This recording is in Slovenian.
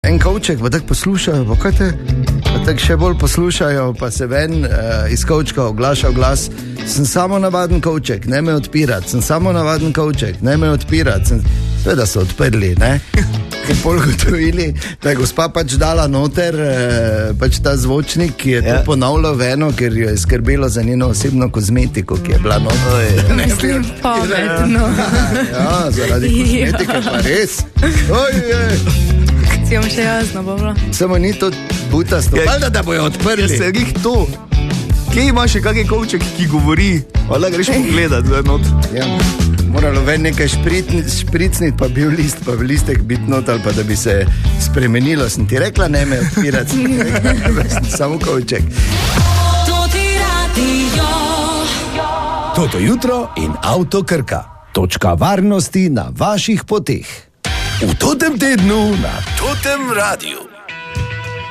En kovček, pa tako poslušajo, pa kaj te, pa tako še bolj poslušajo, pa se ven iz kovčka oglaša v glas. Sem samo navaden kovček, ne me odpirati, sem samo navaden kovček, ne me odpirati. Seveda so odprli, ne? In pol gotovili, da je gospa pač dala noter pač ta zvočnik, ki je to ponavljal v eno, ker jo je skrbelo za njeno osebno kozmetiko, ki je bila noter. Mislim, pametno. Ja, zaradi kozmetike pa res. Si vam še jasno, boblo. Samo ni to butasto. Valjda, da bojo odprli. Ja, se jih to. Kje ima še kakšen kovček, ki govori? Valjda greš pogledat, da je not. Ja, moralo ven nekaj špricniti, pa bil list, pa v listek biti not, ali pa da bi se spremenilo. Sem ti rekla, ne me odpirati, samo kovček. Toto jutro in Avto Krka. Točka varnosti na vaših poteh. V totem tednu na Totem Radiu.